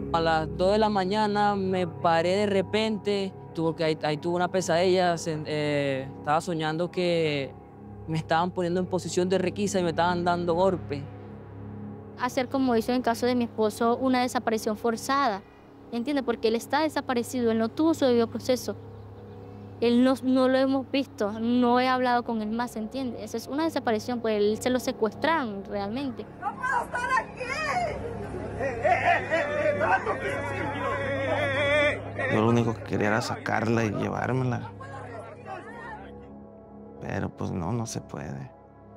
A las 2 de la mañana me paré de repente, ahí tuve una pesadilla, estaba soñando que me estaban poniendo en posición de requisa y me estaban dando golpes. Hacer como hizo en caso de mi esposo una desaparición forzada, ¿entiende? Porque él está desaparecido, él no tuvo su debido proceso. Él no lo hemos visto, no he hablado con él más, ¿entiende? Esa es una desaparición, pues él se lo secuestraron realmente. ¡No puedo estar aquí! Yo lo único que quería era sacarla y llevármela. Pero pues no, no se puede.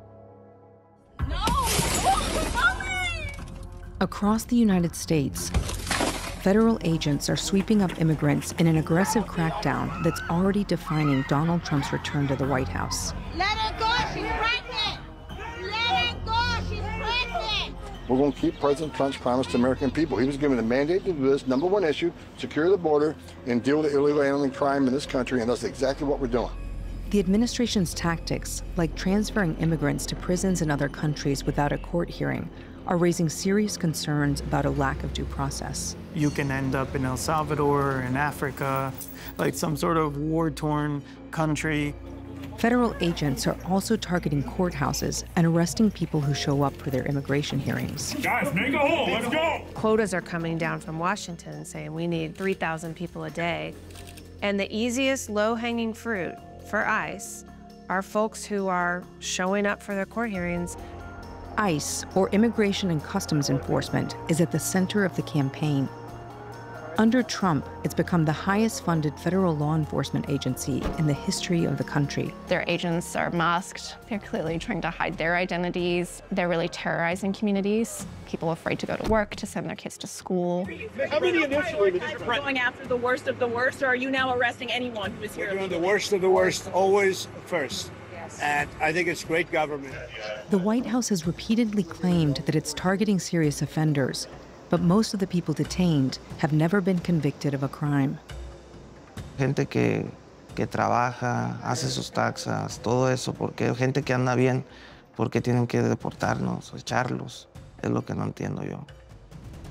Across the United States, federal agents are sweeping up immigrants in an aggressive crackdown that's already defining Donald Trump's return to the White House. Let her go, she's pregnant! Let her go, she's pregnant! We're going to keep President Trump's promise to American people. He was given a mandate to do this, number one issue, secure the border and deal with the illegal alien crime in this country, and that's exactly what we're doing. The administration's tactics, like transferring immigrants to prisons in other countries without a court hearing, are raising serious concerns about a lack of due process. You can end up in El Salvador, in Africa, like some sort of war-torn country. Federal agents are also targeting courthouses and arresting people who show up for their immigration hearings. Guys, make a hole, let's go! Quotas are coming down from Washington saying we need 3,000 people a day. And the easiest low-hanging fruit for ICE are folks who are showing up for their court hearings. ICE, or Immigration and Customs Enforcement, is at the center of the campaign. Under Trump, it's become the highest-funded federal law enforcement agency in the history of the country. Their agents are masked. They're clearly trying to hide their identities. They're really terrorizing communities. People are afraid to go to work, to send their kids to school. How many initially did you Going after the worst of the worst, or are you now arresting anyone who is here? We're doing the worst of the worst, always first. And I think it's great government. The White House has repeatedly claimed that it's targeting serious offenders, but most of the people detained have never been convicted of a crime. Gente que trabaja, hace sus taxas, todo eso, porque gente que anda bien, ¿por qué tienen que deportarnos o echarlos? Es lo que no entiendo yo.